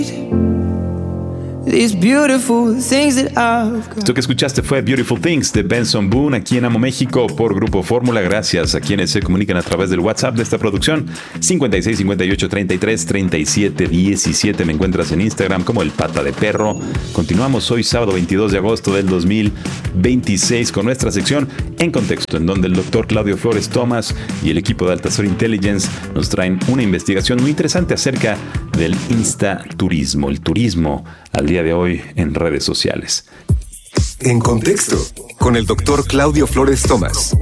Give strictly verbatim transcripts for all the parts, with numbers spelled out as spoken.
These beautiful things that I've got. Esto que escuchaste fue Beautiful Things de Benson Boone aquí en Amo México por Grupo Fórmula. Gracias a quienes se comunican a través del WhatsApp de esta producción. cincuenta y seis, cincuenta y ocho, treinta y tres, treinta y siete, diecisiete. Me encuentras en Instagram como El Pata de Perro. Continuamos hoy sábado veintidós de agosto del dos mil veintiséis con nuestra sección En Contexto, en donde el doctor Claudio Flores Tomás y el equipo de Altazor Intelligence nos traen una investigación muy interesante acerca del instaturismo, el turismo al día de hoy en redes sociales. En Contexto, con el doctor Claudio Flores Tomás.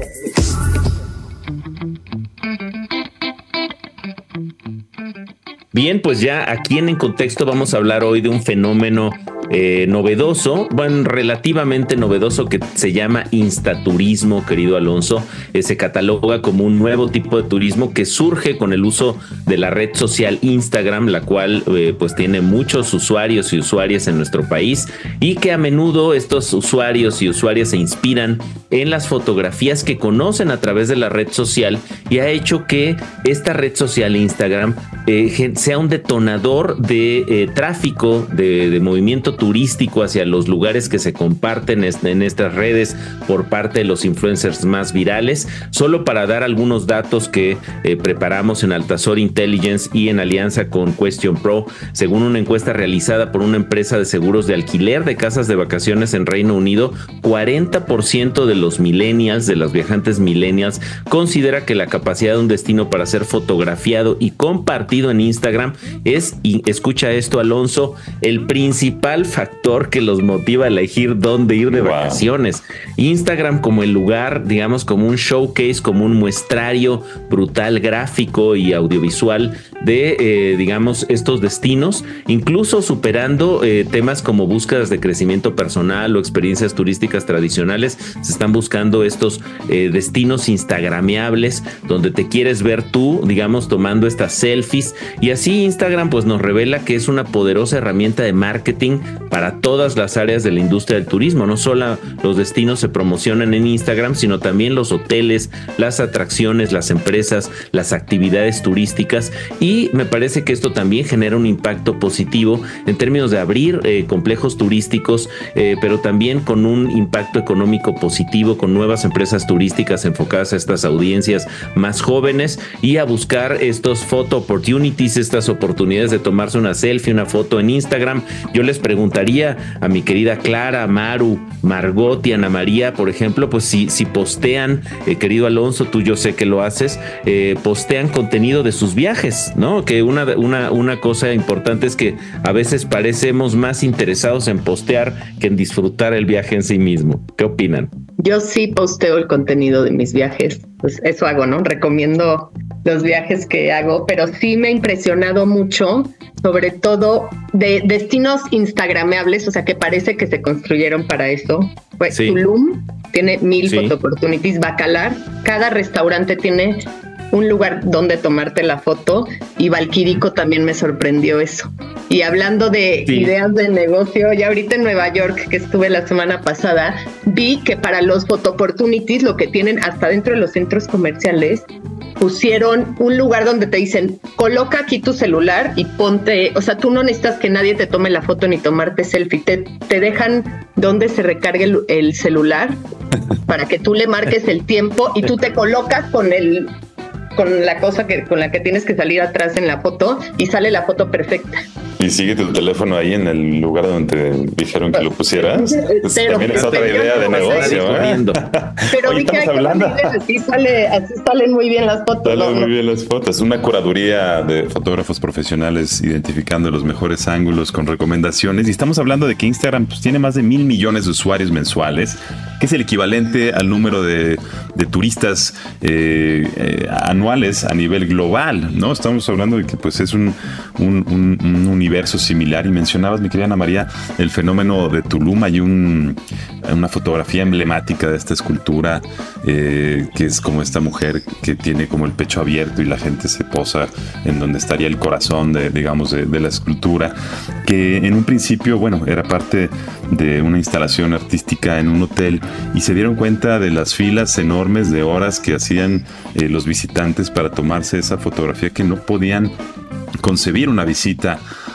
Bien, pues ya aquí en En Contexto vamos a hablar hoy de un fenómeno eh, novedoso, bueno, relativamente novedoso, que se llama instaturismo, querido Alonso. Eh, se cataloga como un nuevo tipo de turismo que surge con el uso de la red social Instagram, la cual eh, pues tiene muchos usuarios y usuarias en nuestro país, y que a menudo estos usuarios y usuarias se inspiran en las fotografías que conocen a través de la red social, y ha hecho que esta red social Instagram eh, sea un detonador de eh, tráfico, de, de movimiento turístico hacia los lugares que se comparten en estas redes por parte de los influencers más virales. Solo para dar algunos datos que eh, preparamos en Altazor Intelligence y en alianza con Question Pro, según una encuesta realizada por una empresa de seguros de alquiler de casas de vacaciones en Reino Unido, cuarenta por ciento de los millennials, de los viajantes millennials, considera que la capacidad de un destino para ser fotografiado y compartido en Instagram es, y escucha esto, Alonso, el principal factor que los motiva a elegir dónde ir de wow. vacaciones. Instagram como el lugar, digamos, como un showcase, como un muestrario brutal, gráfico y audiovisual de, eh, digamos, estos destinos, incluso superando eh, temas como búsquedas de crecimiento personal o experiencias turísticas tradicionales. Se están buscando estos eh, destinos instagrameables donde te quieres ver tú, digamos, tomando estas selfies, y así Instagram pues nos revela que es una poderosa herramienta de marketing para todas las áreas de la industria del turismo. No solo los destinos se promocionan en Instagram, sino también los hoteles, las atracciones, las empresas, las actividades turísticas, y me parece que esto también genera un impacto positivo en términos de abrir eh, complejos turísticos, eh, pero también con un impacto económico positivo, con nuevas empresas turísticas enfocadas a estas audiencias más jóvenes y a buscar estos photo opportunities, estas oportunidades de tomarse una selfie, una foto en Instagram. Yo les preguntaría a mi querida Clara, Maru, Margot y Ana María, por ejemplo, pues si, si postean, eh, querido Alonso, tú yo sé que lo haces, eh, postean contenido de sus viajes, ¿no? Que una, una, una cosa importante es que a veces parecemos más interesados en postear que en disfrutar el viaje en sí mismo. ¿Qué opinan? Yo sí posteo el contenido de mis viajes, pues eso hago, ¿no? Recomiendo los viajes que hago, pero sí me ha impresionado mucho, sobre todo de destinos instagrameables, o sea, que parece que se construyeron para eso. Pues sí. Tulum tiene mil sí. photo opportunities, Bacalar, cada restaurante tiene un lugar donde tomarte la foto, y Valquirico también me sorprendió eso. Y hablando de sí. ideas de negocio, ya ahorita en Nueva York, que estuve la semana pasada, vi que para los photo opportunities, lo que tienen hasta dentro de los centros comerciales, pusieron un lugar donde te dicen, coloca aquí tu celular y ponte, o sea, tú no necesitas que nadie te tome la foto ni tomarte selfie, te, te dejan donde se recargue el, el celular para que tú le marques el tiempo y tú te colocas con el con la cosa que con la que tienes que salir atrás en la foto y sale la foto perfecta. Y sigue tu teléfono ahí en el lugar donde te dijeron que lo pusieras. Pero, también es otra idea de negocio, ¿eh? Pero Oye, vi que hay hablando. Que así, sale, así salen muy bien las fotos. Salen ¿no? muy bien las fotos. Una curaduría de fotógrafos profesionales identificando los mejores ángulos con recomendaciones. Y estamos hablando de que Instagram pues, tiene más de mil millones de usuarios mensuales, que es el equivalente al número de, de turistas eh, eh, anuales a nivel global, ¿no? Estamos hablando de que pues es un, un, un, un universo similar. Y mencionabas, mi querida Ana María, el fenómeno de Tulum. Hay un, una fotografía emblemática de esta escultura eh, que es como esta mujer que tiene como el pecho abierto y la gente se posa en donde estaría el corazón de, digamos, de, de la escultura, que en un principio, bueno, era parte de una instalación artística en un hotel, y se dieron cuenta de las filas enormes de horas que hacían eh, los visitantes para tomarse esa fotografía, que no podían concebir una visita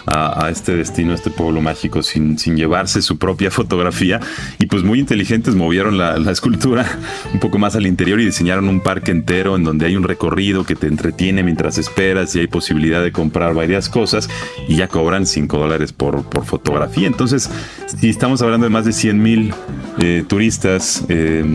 a, a este destino, a este pueblo mágico, sin, sin llevarse su propia fotografía. Y pues muy inteligentes movieron la, la escultura un poco más al interior y diseñaron un parque entero en donde hay un recorrido que te entretiene mientras esperas y hay posibilidad de comprar varias cosas y ya cobran cinco dólares por, por fotografía. Entonces, si estamos hablando de más de cien mil eh, turistas eh,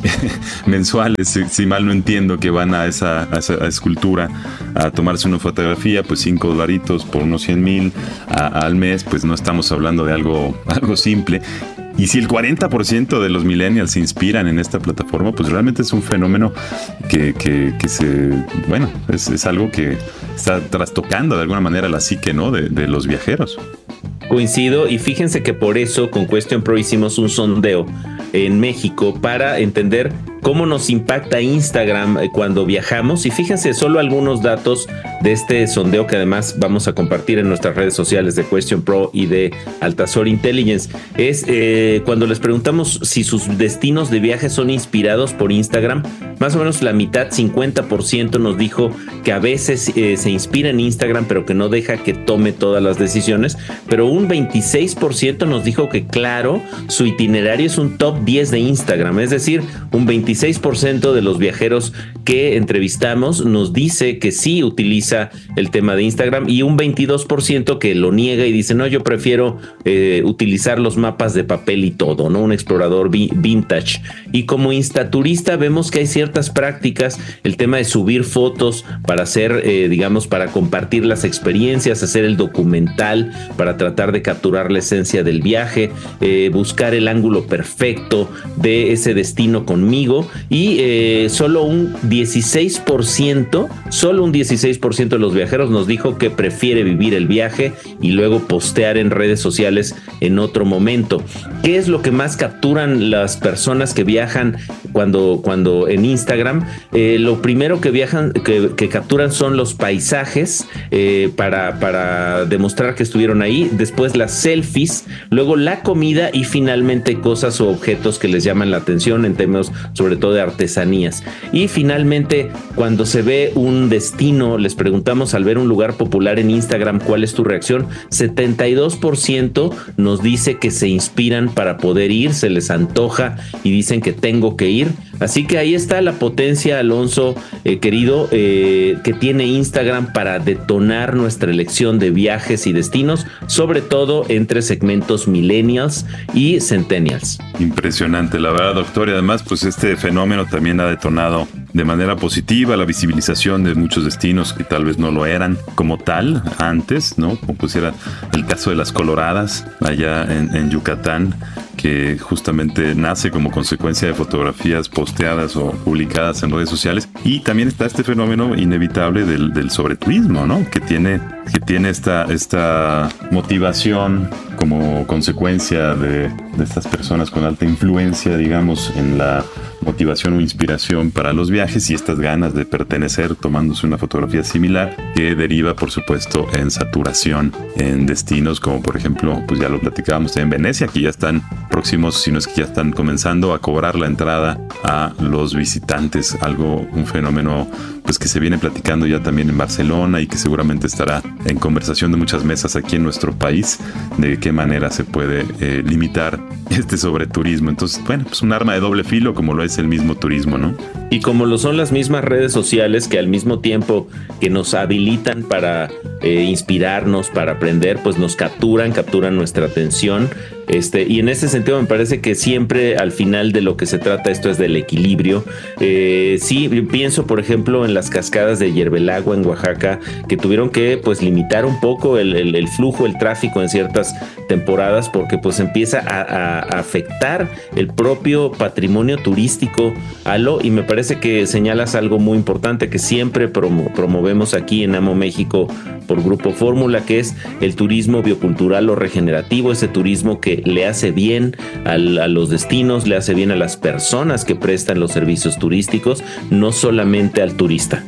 mensuales, si, si mal no entiendo, que van a esa, a esa escultura a tomarse una fotografía, pues cinco dolaritos por unos cien mil al mes, pues no estamos hablando de algo, algo simple. Y si el cuarenta por ciento de los millennials se inspiran en esta plataforma, pues realmente es un fenómeno que, que, que se, bueno, es, es algo que está trastocando de alguna manera la psique, ¿no? de, de los viajeros. Coincido, y fíjense que por eso con Question Pro hicimos un sondeo en México para entender cómo nos impacta Instagram cuando viajamos. Y fíjense solo algunos datos de este sondeo que además vamos a compartir en nuestras redes sociales de Question Pro y de Altazor Intelligence. Es eh, cuando les preguntamos si sus destinos de viaje son inspirados por Instagram, más o menos la mitad, cincuenta por ciento, nos dijo que a veces eh, se inspira en Instagram, pero que no deja que tome todas las decisiones. Pero un veintiséis por ciento nos dijo que, claro, su itinerario es un top diez de Instagram. Es decir, un veintiséis por ciento de los viajeros que entrevistamos nos dice que sí utiliza el tema de Instagram, y un veintidós por ciento que lo niega y dice, no, yo prefiero eh, utilizar los mapas de papel y todo, ¿no? Un explorador vi- vintage. Y como instaturista vemos que hay ciertas prácticas, el tema de subir fotos para hacer, eh, digamos, para compartir las experiencias, hacer el documental, para tratar de capturar la esencia del viaje, eh, buscar el ángulo perfecto de ese destino conmigo. Y eh, solo un dieciséis por ciento, solo un dieciséis por ciento de los viajeros nos dijo que prefiere vivir el viaje y luego postear en redes sociales en otro momento. ¿Qué es lo que más capturan las personas que viajan cuando, cuando en Instagram? Eh, lo primero que viajan, que, que capturan son los paisajes eh, para, para demostrar que estuvieron ahí, después las selfies, luego la comida y finalmente cosas o objetos que les llaman la atención en temas sobre todo de artesanías. Y finalmente, cuando se ve un destino, les preguntamos al ver un lugar popular en Instagram, ¿cuál es tu reacción? setenta y dos por ciento nos dice que se inspiran para poder ir, se les antoja y dicen que tengo que ir. Así que ahí está la potencia, Alonso, eh, querido, eh, que tiene Instagram para detonar nuestra elección de viajes y destinos, sobre todo entre segmentos millennials y centennials. Impresionante, la verdad, doctor. Y además, pues este fenómeno también ha detonado de manera positiva la visibilización de muchos destinos que tal vez no lo eran como tal antes, ¿no? Como pusiera el caso de las Coloradas allá en, en Yucatán, que justamente nace como consecuencia de fotografías posteadas o publicadas en redes sociales. Y también está este fenómeno inevitable del, del sobreturismo, ¿no? Que tiene, que tiene esta, esta motivación como consecuencia de, de estas personas con alta influencia, digamos, en la motivación o inspiración para los viajes, y estas ganas de pertenecer tomándose una fotografía similar, que deriva, por supuesto, en saturación en destinos como, por ejemplo, pues ya lo platicábamos en Venecia, que ya están próximos, si no es que ya están comenzando a cobrar la entrada a los visitantes, algo, un fenómeno pues que se viene platicando ya también en Barcelona y que seguramente estará en conversación de muchas mesas aquí en nuestro país, de qué manera se puede eh, limitar este sobreturismo. Entonces, bueno, pues un arma de doble filo, como lo es el mismo turismo, ¿no? Y como lo son las mismas redes sociales, que al mismo tiempo que nos habilitan para eh, inspirarnos, para aprender, pues nos capturan, capturan nuestra atención. Este, y en ese sentido me parece que siempre al final de lo que se trata esto es del equilibrio. Eh, sí, pienso por ejemplo en las cascadas de Yerbelagua en Oaxaca, que tuvieron que pues limitar un poco el, el, el flujo, el tráfico en ciertas temporadas, porque pues empieza a, a, a afectar el propio patrimonio turístico, Alo, y me parece que señalas algo muy importante que siempre promo, promovemos aquí en Amo México por Grupo Fórmula, que es el turismo biocultural o regenerativo, ese turismo que le hace bien al, a los destinos, le hace bien a las personas que prestan los servicios turísticos, no solamente al turista.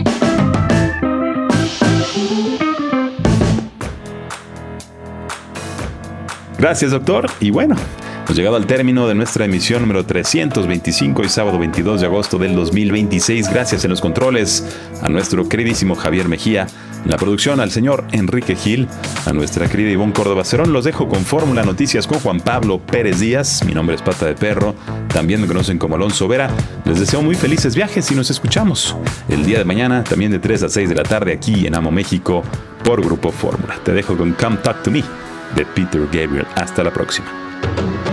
Gracias, doctor. Y bueno, hemos llegado al término de nuestra emisión número trescientos veinticinco y sábado veintidós de agosto del dos mil veintiséis. Gracias en los controles a nuestro queridísimo Javier Mejía, En la producción al señor Enrique Gil, a nuestra querida Ivonne Córdoba Cerón. Los dejo con Fórmula Noticias con Juan Pablo Pérez Díaz. Mi nombre es Pata de Perro, también me conocen como Alonso Vera. Les deseo muy felices viajes y nos escuchamos el día de mañana, también de tres a seis de la tarde aquí en Amo México por Grupo Fórmula. Te dejo con Come Talk to Me de Peter Gabriel. Hasta la próxima.